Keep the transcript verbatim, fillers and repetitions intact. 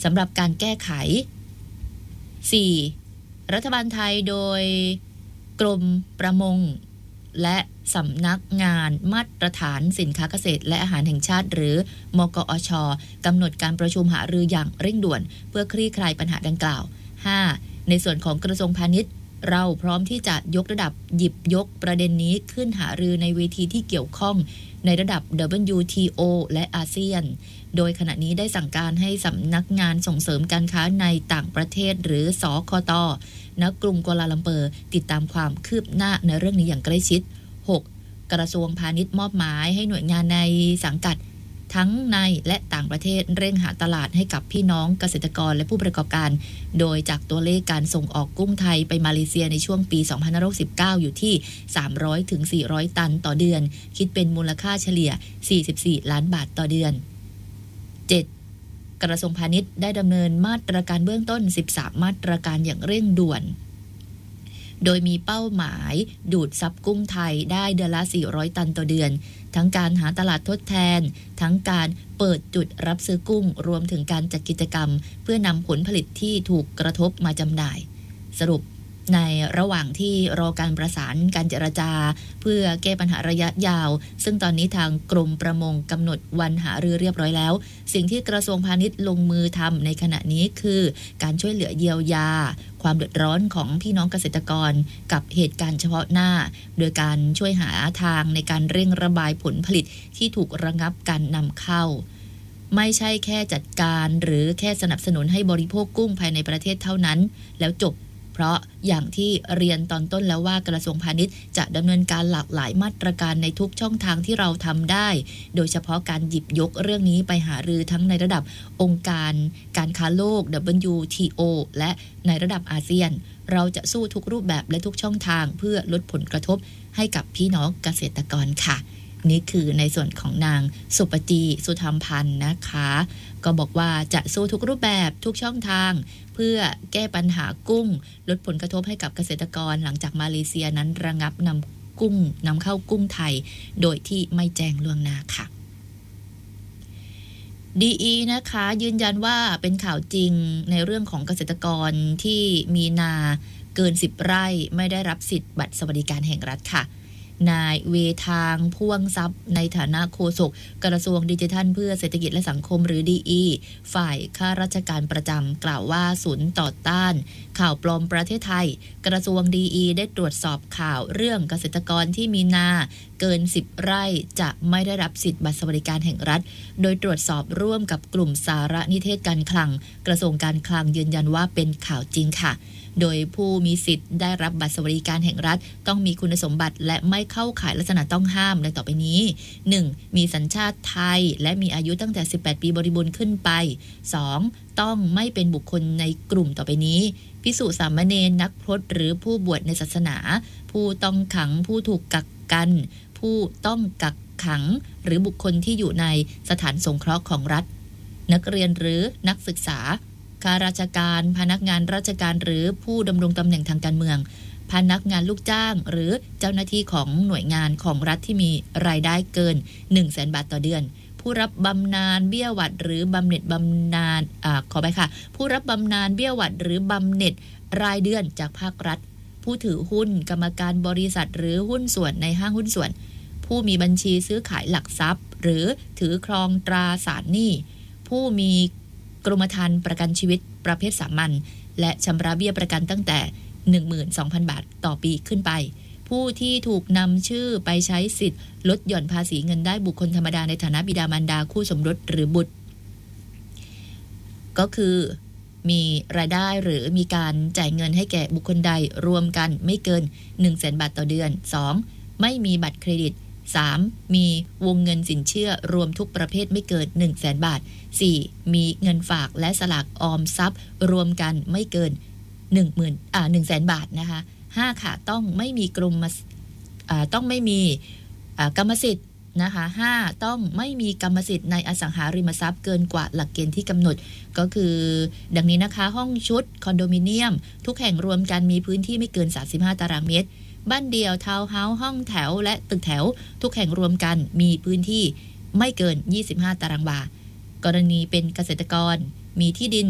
สำหรับการแก้ไข สี่. รัฐบาลไทยโดยกรมประมงและสำนักงานมาตรฐานสินค้าเกษตรและอาหารแห่งชาติหรือมกอช.กำหนดการประชุมหารืออย่างเร่งด่วนเพื่อคลี่คลายปัญหาดังกล่าว ห้า. ในส่วนของกระทรวงพาณิชย์เราพร้อมที่จะยกระดับหยิบยกประเด็นนี้ขึ้นหารือในเวทีที่เกี่ยวข้องในระดับ ดับเบิลยู ที โอ และอาเซียนโดยขณะนี้ได้สั่งการให้สำนักงานส่งเสริมการค้าในต่างประเทศหรือสคต.ณ กรุงกัวลาลัมเปอร์ติดตามความคืบหน้าในเรื่องนี้อย่างใกล้ชิด หก. กระทรวงพาณิชย์มอบหมายให้หน่วยงานในสังกัดทั้งในและต่างประเทศเร่งหาตลาดให้กับพี่น้องเกษตรกรและผู้ประกอบการโดยจากตัวเลขการส่งออกกุ้งไทยไปมาเลเซียในช่วงปีสองพันห้าร้อยสิบเก้าอยู่ที่สามร้อยถึงสี่ร้อยตันต่อเดือนคิดเป็นมูลค่าเฉลี่ยสี่สิบสี่ล้านบาทต่อเดือน เจ็ด. กระทรวงพาณิชย์ได้ดำเนินมาตรการเบื้องต้นสิบสามมาตรการอย่างเร่งด่วนโดยมีเป้าหมายดูดซับกุ้งไทยได้เดือนละสี่ร้อยตันต่อเดือนทั้งการหาตลาดทดแทนทั้งการเปิดจุดรับซื้อกุ้งรวมถึงการจัดกิจกรรมเพื่อนำผลผลิตที่ถูกกระทบมาจำหน่ายสรุปในระหว่างที่รอการประสานการเจรจาเพื่อแก้ปัญหาระยะยาวซึ่งตอนนี้ทางกรมประมงกำหนดวันหารือเรียบร้อยแล้วสิ่งที่กระทรวงพาณิชย์ลงมือทำในขณะนี้คือการช่วยเหลือเยียวยาความเดือดร้อนของพี่น้องเกษตรกรกับเหตุการณ์เฉพาะหน้าโดยการช่วยหาทางในการเร่งระบายผลผลิตที่ถูกระงับการนำเข้าไม่ใช่แค่จัดการหรือแค่สนับสนุนให้บริโภคกุ้งภายในประเทศเท่านั้นแล้วจบเพราะอย่างที่เรียนตอนต้นแล้วว่ากระทรวงพาณิชย์จะดำเนินการหลากหลายมาตรการในทุกช่องทางที่เราทำได้โดยเฉพาะการหยิบยกเรื่องนี้ไปหารือทั้งในระดับองค์การการค้าโลก ดับเบิลยู ที โอ และในระดับอาเซียนเราจะสู้ทุกรูปแบบและทุกช่องทางเพื่อลดผลกระทบให้กับพี่น้องเกษตรกรค่ะนี่คือในส่วนของนางสุปจีสุธรรมพันธ์นะคะก็บอกว่าจะสู้ทุกรูปแบบทุกช่องทางเพื่อแก้ปัญหากุ้งลดผลกระทบให้กับเกษตรกรหลังจากมาเลเซียนั้นระงับนำกุ้งนำเข้ากุ้งไทยโดยที่ไม่แจ้งล่วงหน้าค่ะ ดี อี นะคะยืนยันว่าเป็นข่าวจริงในเรื่องของเกษตรกรที่มีนาเกินสิบไร่ไม่ได้รับสิทธิ์บัตรสวัสดิการแห่งรัฐค่ะนายเวทางพ่วงทรัพย์ในฐานะโฆษกกระทรวงดิจิทัลเพื่อเศรษฐกิจและสังคมหรือ ดี อี ฝ่ายข้าราชการประจำกล่าวว่าศูนย์ต่อต้านข่าวปลอมประเทศไทยกระทรวง ดี อี ได้ตรวจสอบข่าวเรื่องเกษตรกรที่มีนาเกินสิบไร่จะไม่ได้รับสิทธิ์บัตรสวัสดิการแห่งรัฐโดยตรวจสอบร่วมกับกลุ่มสารนิเทศการคลังกระทรวงการคลังยืนยันว่าเป็นข่าวจริงค่ะโดยผู้มีสิทธิ์ได้รับบัตรสวัสดิการแห่งรัฐต้องมีคุณสมบัติและไม่เข้าข่ายลักษณะต้องห้ามดังต่อไปนี้ หนึ่ง. มีสัญชาติไทยและมีอายุตั้งแต่สิบแปดปีบริบูรณ์ขึ้นไป สอง. ต้องไม่เป็นบุคคลในกลุ่มต่อไปนี้ภิกษุสามเณรนักพรตหรือผู้บวชในศาสนาผู้ต้องขังผู้ถูกกักกันผู้ต้องกักขังหรือบุคคลที่อยู่ในสถานสงเคราะห์ของรัฐนักเรียนหรือนักศึกษาข้าราชการพนักงานราชการหรือผู้ดำรงตำแหน่งทางการเมืองพนักงานลูกจ้างหรือเจ้าหน้าที่ของหน่วยงานของรัฐที่มีรายได้เกิน หนึ่งแสน บาทต่อเดือนผู้รับบำนาญเบี้ยหวัดหรือบำเหน็จบำนาญอ่าขอไปค่ะผู้รับบำนาญเบี้ยหวัดหรือบำเหน็จรายเดือนจากภาครัฐผู้ถือหุ้นกรรมการบริษัทหรือหุ้นส่วนในห้างหุ้นส่วนผู้มีบัญชีซื้อขายหลักทรัพย์หรือถือครองตราสารหนี้ผู้มีกรมธรรม์ประกันชีวิตประเภทสามัญและชำระเบี้ยประกันตั้งแต่ หนึ่งหมื่นสองพัน บาทต่อปีขึ้นไปผู้ที่ถูกนำชื่อไปใช้สิทธิ์ลดหย่อนภาษีเงินได้บุคคลธรรมดาในฐานะบิดามารดาคู่สมรสหรือบุตรก็คือมีรายได้หรือมีการจ่ายเงินให้แก่บุคคลใดรวมกันไม่เกิน หนึ่งแสน บาทต่อเดือน สอง. ไม่มีบัตรเครดิตสาม. มีวงเงินสินเชื่อรวมทุกประเภทไม่เกิน หนึ่งแสน บาท สี่. มีเงินฝากและสลากออมทรัพย์รวมกันไม่เกิน หนึ่งหมื่น อ่า หนึ่งแสน บาทนะคะ ห้า. ค่ะต้องไม่มีกรมอ่าต้องไม่มีอ่ากรรมสิทธิ์นะคะ ห้า. ต้องไม่มีกรรมสิทธิ์ในอสังหาริมทรัพย์เกินกว่าหลักเกณฑ์ที่กำหนดก็คือดังนี้นะคะห้องชุดคอนโดมิเนียมทุกแห่งรวมกันมีพื้นที่ไม่เกินสามสิบห้าตารางเมตรบ้านเดี่ยวทาวน์เฮาส์ห้องแถวและตึกแถวทุกแห่งรวมกันมีพื้นที่ไม่เกินยี่สิบห้าตารางวากรณีเป็นเกษตรกรมีที่ดิน